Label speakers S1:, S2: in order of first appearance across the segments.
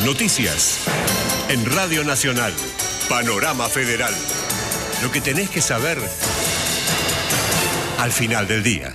S1: Noticias. En Radio Nacional. Panorama Federal. Lo que tenés que saber al final del día.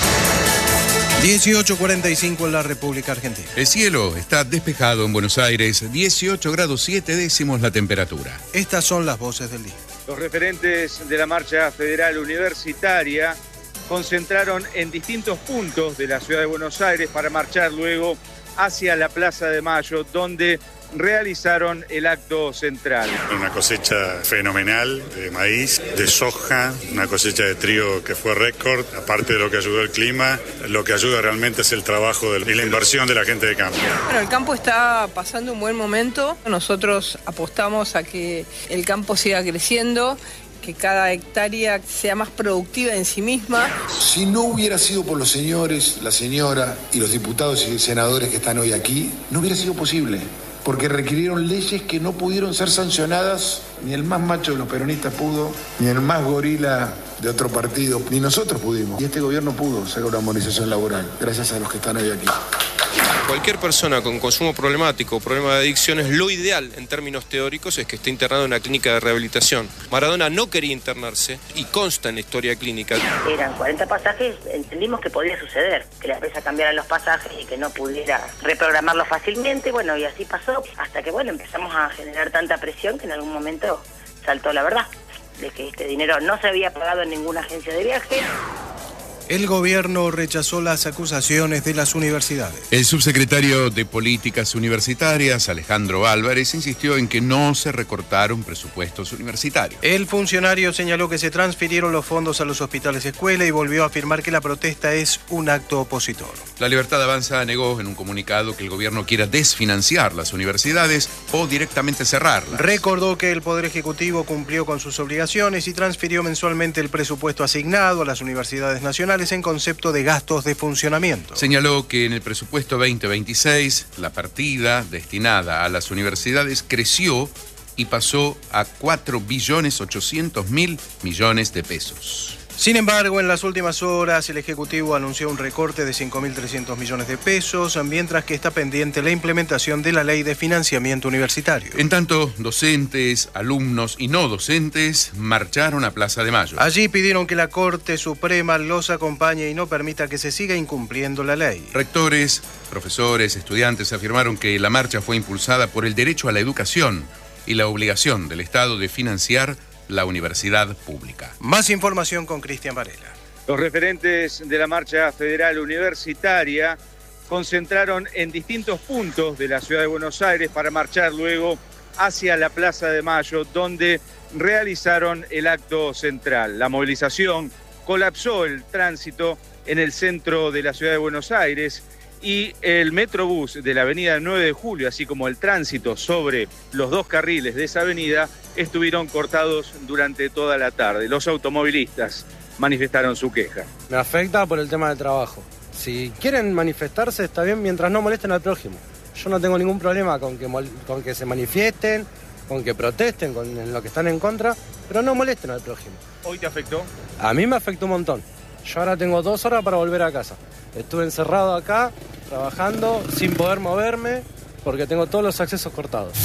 S2: 18:45 en la República Argentina.
S3: El cielo está despejado en Buenos Aires, 18 grados 7 décimos la temperatura.
S2: Estas son las voces del día.
S4: Los referentes de la marcha federal universitaria concentraron en distintos puntos de la ciudad de Buenos Aires para marchar luego hacia la Plaza de Mayo, donde realizaron el acto central.
S5: Una cosecha fenomenal de maíz, de soja, una cosecha de trigo que fue récord. Aparte de lo que ayudó el clima, lo que ayuda realmente es el trabajo y la inversión de la gente de campo.
S6: Bueno, el campo está pasando un buen momento. Nosotros apostamos a que el campo siga creciendo, que cada hectárea sea más productiva en sí misma.
S7: Si no hubiera sido por los señores, la señora y los diputados y senadores que están hoy aquí, no hubiera sido posible. Porque requirieron leyes que no pudieron ser sancionadas, ni el más macho de los peronistas pudo, ni el más gorila de otro partido, ni nosotros pudimos. Y este gobierno pudo hacer una armonización laboral, gracias a los que están hoy aquí.
S8: Cualquier persona con consumo problemático, problema de adicciones, lo ideal en términos teóricos es que esté internado en una clínica de rehabilitación. Maradona no quería internarse y consta en la historia clínica.
S9: Eran 40 pasajes, entendimos que podía suceder, que la empresa cambiara los pasajes y que no pudiera reprogramarlos fácilmente, bueno, y así pasó, hasta que, bueno, empezamos a generar tanta presión que en algún momento saltó la verdad, de que este dinero no se había pagado en ninguna agencia de viajes.
S2: El gobierno rechazó las acusaciones de las universidades.
S3: El subsecretario de Políticas Universitarias, Alejandro Álvarez, insistió en que no se recortaron presupuestos universitarios.
S2: El funcionario señaló que se transfirieron los fondos a los hospitales escuela y volvió a afirmar que la protesta es un acto opositor.
S3: La Libertad Avanza negó en un comunicado que el gobierno quiera desfinanciar las universidades o directamente cerrarlas.
S2: Recordó que el Poder Ejecutivo cumplió con sus obligaciones y transfirió mensualmente el presupuesto asignado a las universidades nacionales en concepto de gastos de funcionamiento.
S3: Señaló que en el presupuesto 2026 la partida destinada a las universidades creció y pasó a 4.800.000 millones de pesos.
S2: Sin embargo, en las últimas horas el Ejecutivo anunció un recorte de 5.300 millones de pesos, mientras que está pendiente la implementación de la Ley de Financiamiento Universitario.
S3: En tanto, docentes, alumnos y no docentes marcharon a Plaza de Mayo.
S2: Allí pidieron que la Corte Suprema los acompañe y no permita que se siga incumpliendo la ley.
S3: Rectores, profesores, estudiantes afirmaron que la marcha fue impulsada por el derecho a la educación y la obligación del Estado de financiar la universidad pública.
S2: Más información con Cristian Varela.
S4: Los referentes de la marcha federal universitaria concentraron en distintos puntos de la ciudad de Buenos Aires para marchar luego hacia la Plaza de Mayo, donde realizaron el acto central. La movilización colapsó el tránsito en el centro de la ciudad de Buenos Aires y el Metrobús de la avenida 9 de Julio, así como el tránsito sobre los dos carriles de esa avenida, estuvieron cortados durante toda la tarde. Los automovilistas manifestaron su queja.
S10: Me afecta por el tema del trabajo. Si quieren manifestarse está bien mientras no molesten al prójimo. Yo no tengo ningún problema con que se manifiesten, con que protesten, con lo que están en contra, pero no molesten al prójimo.
S4: ¿Hoy te afectó?
S10: A mí me afectó un montón. Yo ahora tengo 2 horas para volver a casa. Estuve encerrado acá, trabajando, sin poder moverme, porque tengo todos los accesos cortados.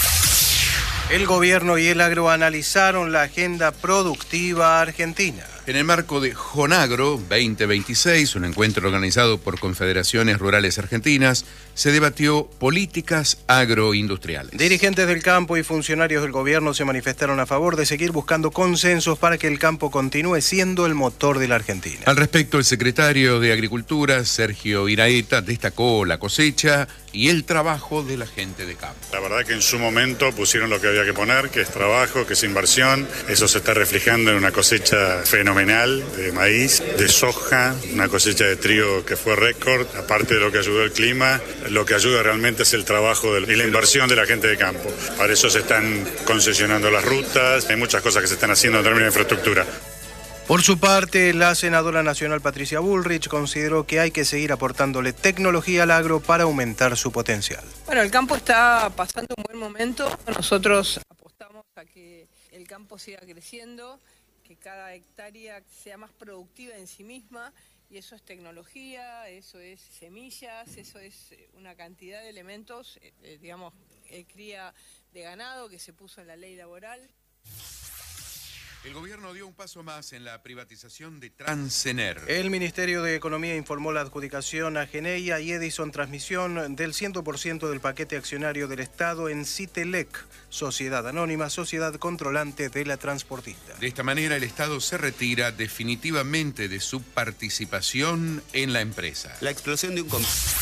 S2: El gobierno y el agro analizaron la agenda productiva argentina.
S3: En el marco de Jonagro 2026, un encuentro organizado por Confederaciones Rurales Argentinas, se debatió políticas agroindustriales.
S2: Dirigentes del campo y funcionarios del gobierno se manifestaron a favor de seguir buscando consensos para que el campo continúe siendo el motor de la Argentina.
S3: Al respecto, el secretario de Agricultura, Sergio Iraeta, destacó la cosecha y el trabajo de la gente de campo.
S5: La verdad que en su momento pusieron lo que había que poner, que es trabajo, que es inversión. Eso se está reflejando en una cosecha fenomenal de maíz, de soja, una cosecha de trigo que fue récord. Aparte de lo que ayudó el clima, lo que ayuda realmente es el trabajo y la inversión de la gente de campo. Para eso se están concesionando las rutas, hay muchas cosas que se están haciendo en términos de infraestructura.
S2: Por su parte, la senadora nacional Patricia Bullrich consideró que hay que seguir aportándole tecnología al agro para aumentar su potencial.
S6: Bueno, el campo está pasando un buen momento. Nosotros apostamos a que el campo siga creciendo, que cada hectárea sea más productiva en sí misma, Y eso es tecnología, eso es semillas, eso es una cantidad de elementos, cría de ganado que se puso en la ley laboral.
S3: El gobierno dio un paso más en la privatización de Transener.
S2: El Ministerio de Economía informó la adjudicación a Geneia y Edison Transmisión del 100% del paquete accionario del Estado en Citelec, sociedad anónima, sociedad controlante de la transportista.
S3: De esta manera, el Estado se retira definitivamente de su participación en la empresa.
S11: La explosión de un...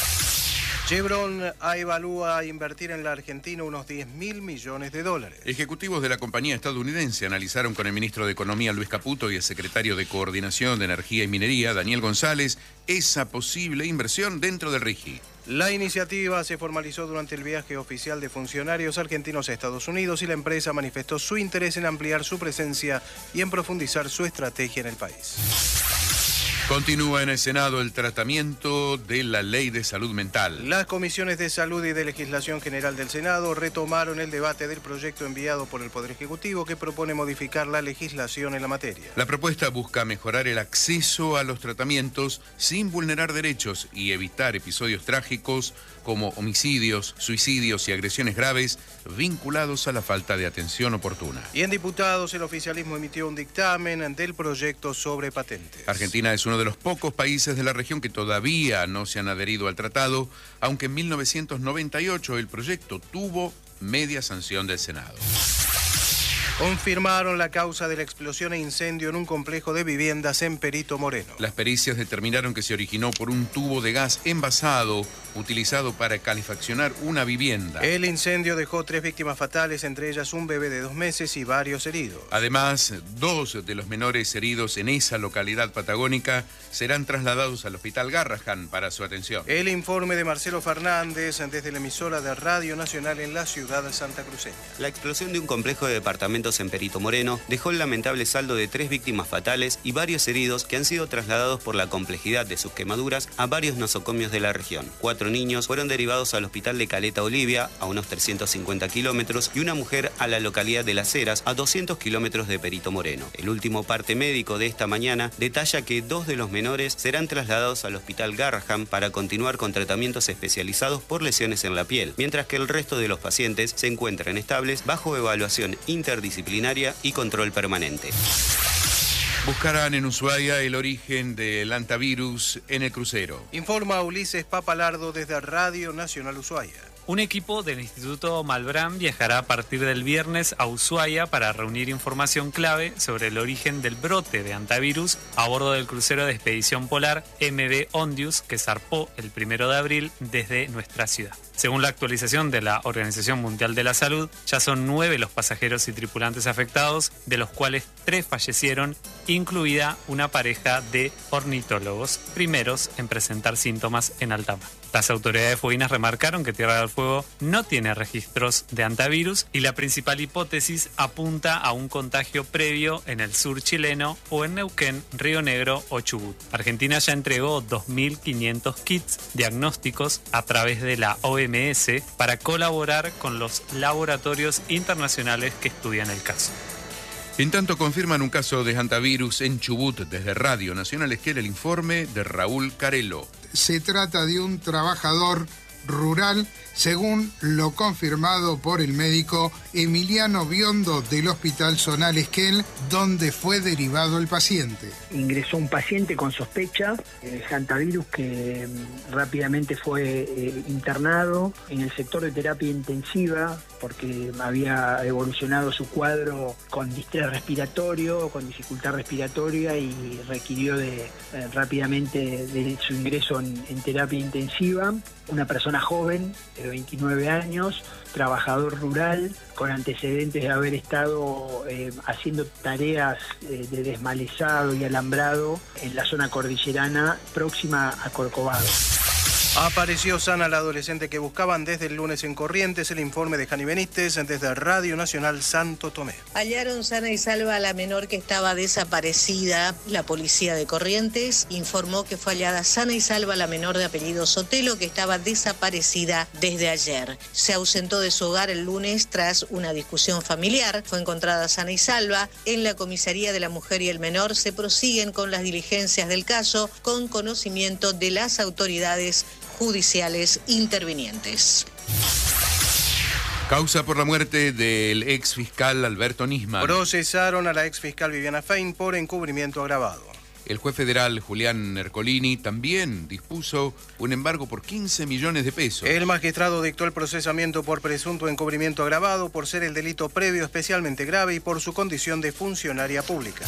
S2: Chevron evalúa invertir en la Argentina unos $10.000 millones.
S3: Ejecutivos de la compañía estadounidense analizaron con el ministro de Economía, Luis Caputo, y el secretario de Coordinación de Energía y Minería, Daniel González, esa posible inversión dentro del RIGI.
S2: La iniciativa se formalizó durante el viaje oficial de funcionarios argentinos a Estados Unidos y la empresa manifestó su interés en ampliar su presencia y en profundizar su estrategia en el país.
S3: Continúa en el Senado el tratamiento de la Ley de Salud Mental.
S2: Las comisiones de Salud y de Legislación General del Senado retomaron el debate del proyecto enviado por el Poder Ejecutivo que propone modificar la legislación en la materia.
S3: La propuesta busca mejorar el acceso a los tratamientos sin vulnerar derechos y evitar episodios trágicos como homicidios, suicidios y agresiones graves vinculados a la falta de atención oportuna.
S2: Y en diputados, el oficialismo emitió un dictamen del proyecto sobre patentes.
S3: Argentina es uno de los pocos países de la región que todavía no se han adherido al tratado, aunque en 1998 el proyecto tuvo media sanción del Senado.
S2: Confirmaron la causa de la explosión e incendio en un complejo de viviendas en Perito Moreno.
S3: Las pericias determinaron que se originó por un tubo de gas envasado utilizado para calefaccionar una vivienda.
S2: El incendio dejó 3 víctimas fatales, entre ellas un bebé de 2 meses y varios heridos.
S3: Además, 2 de los menores heridos en esa localidad patagónica serán trasladados al Hospital Garrahan para su atención.
S2: El informe de Marcelo Fernández desde la emisora de Radio Nacional en la ciudad santacruceña.
S11: La explosión de un complejo de departamentos en Perito Moreno dejó el lamentable saldo de 3 víctimas fatales y varios heridos que han sido trasladados por la complejidad de sus quemaduras a varios nosocomios de la región. 4 niños fueron derivados al hospital de Caleta Olivia, a unos 350 kilómetros, y una mujer a la localidad de Las Heras, a 200 kilómetros de Perito Moreno. El último parte médico de esta mañana detalla que 2 de los menores serán trasladados al hospital Garrahan para continuar con tratamientos especializados por lesiones en la piel, mientras que el resto de los pacientes se encuentran estables bajo evaluación interdisciplinaria y control permanente.
S3: Buscarán en Ushuaia el origen del hantavirus en el crucero.
S2: Informa Ulises Papalardo desde Radio Nacional Ushuaia.
S12: Un equipo del Instituto Malbrán viajará a partir del viernes a Ushuaia para reunir información clave sobre el origen del brote de hantavirus a bordo del crucero de expedición polar MV Ondius que zarpó el 1 de abril desde nuestra ciudad. Según la actualización de la Organización Mundial de la Salud, ya son 9 los pasajeros y tripulantes afectados, de los cuales 3 fallecieron, incluida una pareja de ornitólogos, primeros en presentar síntomas en alta mar. Las autoridades fueguinas remarcaron que Tierra del Fuego no tiene registros de hantavirus y la principal hipótesis apunta a un contagio previo en el sur chileno o en Neuquén, Río Negro o Chubut. Argentina ya entregó 2.500 kits diagnósticos a través de la OMS para colaborar con los laboratorios internacionales que estudian el caso.
S3: En tanto, confirman un caso de hantavirus en Chubut. Desde Radio Nacional Esquel, el informe de Raúl Carello.
S13: Se trata de un trabajador rural, según lo confirmado por el médico Emiliano Biondo del Hospital Zonal Esquel, donde fue derivado el paciente.
S14: Ingresó un paciente con sospecha de hantavirus que rápidamente fue internado en el sector de terapia intensiva porque había evolucionado su cuadro con distrés respiratorio, con dificultad respiratoria y requirió rápidamente de su ingreso en terapia intensiva. Una persona joven, de 29 años, trabajador rural, con antecedentes de haber estado haciendo tareas de desmalezado y alambrado en la zona cordillerana próxima a Corcovado.
S2: Apareció sana la adolescente que buscaban desde el lunes en Corrientes. El informe de Jani Benítez desde Radio Nacional Santo Tomé.
S15: Hallaron sana y salva a la menor que estaba desaparecida. La policía de Corrientes informó que fue hallada sana y salva la menor de apellido Sotelo que estaba desaparecida desde ayer. Se ausentó de su hogar el lunes tras una discusión familiar. Fue encontrada sana y salva. En la comisaría de la mujer y el menor se prosiguen con las diligencias del caso con conocimiento de las autoridades judiciales intervinientes.
S3: Causa por la muerte del ex fiscal Alberto Nisman.
S2: Procesaron a la ex fiscal Viviana Fein por encubrimiento agravado.
S3: El juez federal Julián Ercolini también dispuso un embargo por 15 millones de pesos.
S2: El magistrado dictó el procesamiento por presunto encubrimiento agravado por ser el delito previo especialmente grave y por su condición de funcionaria pública.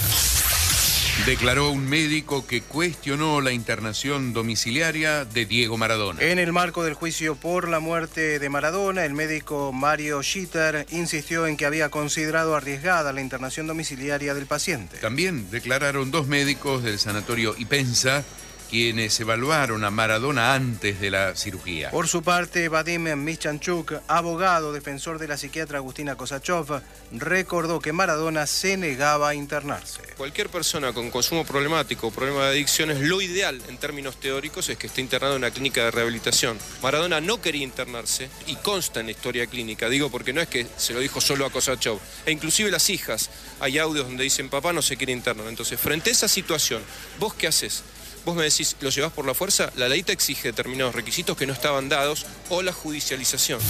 S3: Declaró un médico que cuestionó la internación domiciliaria de Diego Maradona.
S2: En el marco del juicio por la muerte de Maradona, el médico Mario Schitter insistió en que había considerado arriesgada la internación domiciliaria del paciente.
S3: También declararon 2 médicos del sanatorio Ipensa, quienes evaluaron a Maradona antes de la cirugía.
S2: Por su parte, Vadim Mischanchuk, abogado defensor de la psiquiatra Agustina Kosachov, recordó que Maradona se negaba a internarse.
S8: Cualquier persona con consumo problemático o problema de adicciones, lo ideal en términos teóricos es que esté internado en una clínica de rehabilitación. Maradona no quería internarse y consta en la historia clínica, digo porque no es que se lo dijo solo a Kosachov, e inclusive las hijas, hay audios donde dicen papá no se quiere internar. Entonces, frente a esa situación, ¿vos qué haces? Vos me decís, ¿lo llevás por la fuerza? La ley te exige determinados requisitos que no estaban dados o la judicialización.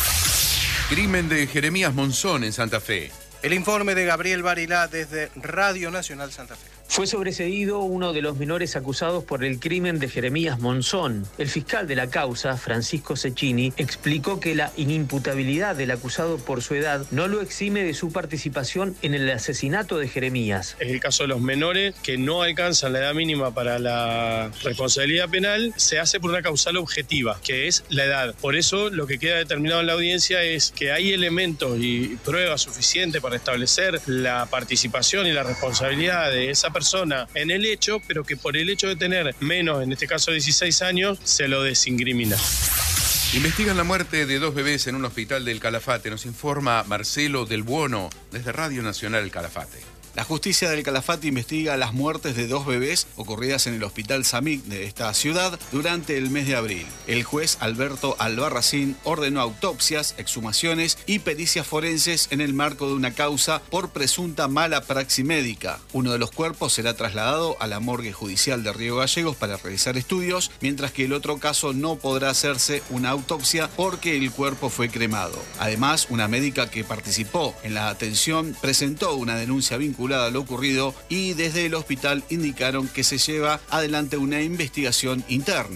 S3: Crimen de Jeremías Monzón en Santa Fe.
S2: El informe de Gabriel Barilá desde Radio Nacional Santa Fe.
S16: Fue sobreseído uno de los menores acusados por el crimen de Jeremías Monzón. El fiscal de la causa, Francisco Cecchini, explicó que la inimputabilidad del acusado por su edad no lo exime de su participación en el asesinato de Jeremías.
S17: Es el caso de los menores que no alcanzan la edad mínima para la responsabilidad penal, se hace por una causal objetiva, que es la edad. Por eso lo que queda determinado en la audiencia es que hay elementos y pruebas suficientes para establecer la participación y la responsabilidad de esa persona en el hecho, pero que por el hecho de tener menos, en este caso 16 años, se lo desincrimina.
S3: Investigan la muerte de 2 bebés en un hospital del Calafate. Nos informa Marcelo Del Buono desde Radio Nacional Calafate.
S18: La justicia del Calafate investiga las muertes de 2 bebés ocurridas en el Hospital Samic de esta ciudad durante el mes de abril. El juez Alberto Albarracín ordenó autopsias, exhumaciones y pericias forenses en el marco de una causa por presunta mala praxis médica. Uno de los cuerpos será trasladado a la morgue judicial de Río Gallegos para realizar estudios, mientras que el otro caso no podrá hacerse una autopsia porque el cuerpo fue cremado. Además, una médica que participó en la atención presentó una denuncia vinculada a lo ocurrido y desde el hospital indicaron que se lleva adelante una investigación interna.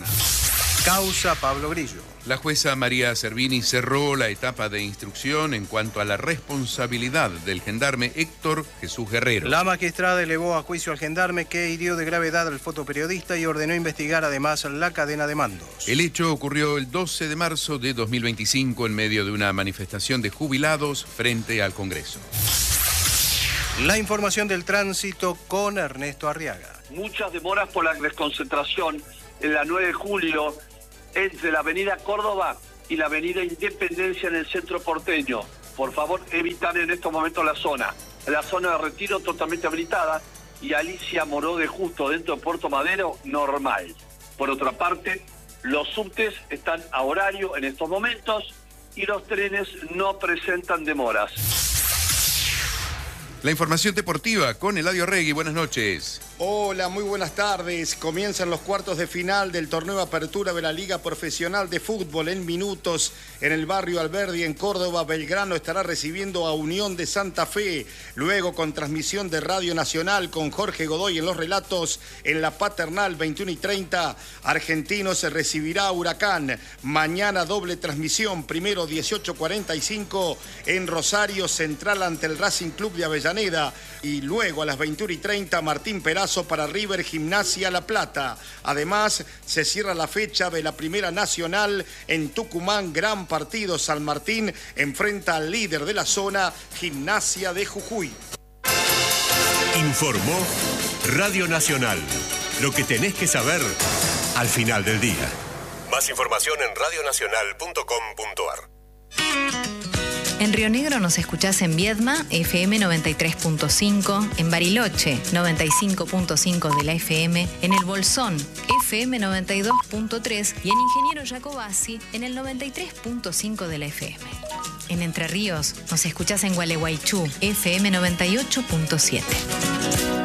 S2: Causa Pablo Grillo.
S3: La jueza María Servini cerró la etapa de instrucción en cuanto a la responsabilidad del gendarme Héctor Jesús Guerrero.
S2: La magistrada elevó a juicio al gendarme que hirió de gravedad al fotoperiodista y ordenó investigar además la cadena de mandos.
S3: El hecho ocurrió el 12 de marzo de 2025 en medio de una manifestación de jubilados frente al Congreso.
S2: La información del tránsito con Ernesto Arriaga.
S19: Muchas demoras por la desconcentración en la 9 de julio entre la avenida Córdoba y la avenida Independencia en el centro porteño. Por favor, evitar en estos momentos la zona. La zona de Retiro totalmente habilitada y Alicia Moró de Justo dentro de Puerto Madero normal. Por otra parte, los subtes están a horario en estos momentos y los trenes no presentan demoras.
S3: La información deportiva con Eladio Regui. Buenas noches.
S20: Hola, muy buenas tardes. Comienzan los cuartos de final del torneo Apertura de la Liga Profesional de Fútbol. En minutos, en el barrio Alberdi, en Córdoba, Belgrano estará recibiendo a Unión de Santa Fe. Luego, con transmisión de Radio Nacional, con Jorge Godoy en los relatos, en la Paternal, 21:30, Argentinos se recibirá a Huracán. Mañana, doble transmisión, primero 18:45, en Rosario Central ante el Racing Club de Avellaneda. Y luego a las 21:30, Martín Perazo para River Gimnasia La Plata. Además, se cierra la fecha de la Primera Nacional en Tucumán. Gran partido. San Martín enfrenta al líder de la zona, Gimnasia de Jujuy.
S1: Informó Radio Nacional. Lo que tenés que saber al final del día. Más información en radionacional.com.ar.
S21: En Río Negro nos escuchás en Viedma, FM 93.5, en Bariloche, 95.5 de la FM, en El Bolsón, FM 92.3 y en Ingeniero Jacobasi, en el 93.5 de la FM. En Entre Ríos nos escuchás en Gualeguaychú, FM 98.7.